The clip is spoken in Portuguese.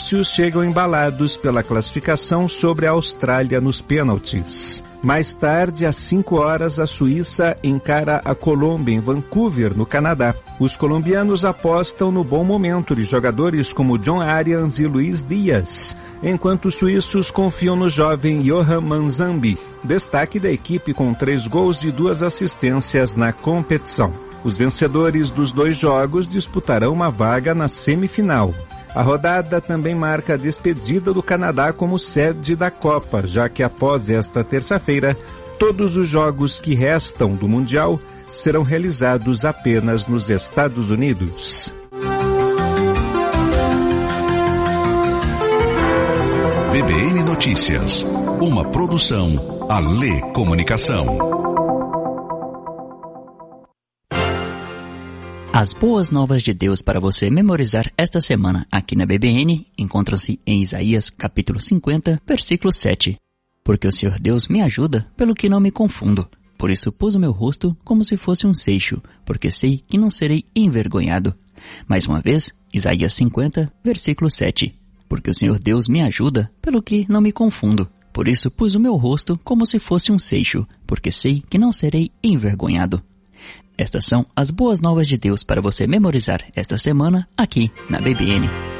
egípcios chegam embalados pela classificação sobre a Austrália nos pênaltis. Mais tarde, às 5 horas, a Suíça encara a Colômbia em Vancouver, no Canadá. Os colombianos apostam no bom momento de jogadores como John Arias e Luiz Dias, enquanto os suíços confiam no jovem Johan Manzambi, destaque da equipe com 3 gols e 2 assistências na competição. Os vencedores dos 2 jogos disputarão uma vaga na semifinal. A rodada também marca a despedida do Canadá como sede da Copa, já que após esta terça-feira, todos os jogos que restam do Mundial serão realizados apenas nos Estados Unidos. BBN Notícias, uma produção Alê Comunicação. As boas novas de Deus para você memorizar esta semana aqui na BBN encontram-se em Isaías capítulo 50, versículo 7. Porque o Senhor Deus me ajuda, pelo que não me confundo. Por isso pus o meu rosto como se fosse um seixo, porque sei que não serei envergonhado. Mais uma vez, Isaías 50, versículo 7. Porque o Senhor Deus me ajuda, pelo que não me confundo. Por isso pus o meu rosto como se fosse um seixo, porque sei que não serei envergonhado. Estas são as boas novas de Deus para você memorizar esta semana aqui na BBN.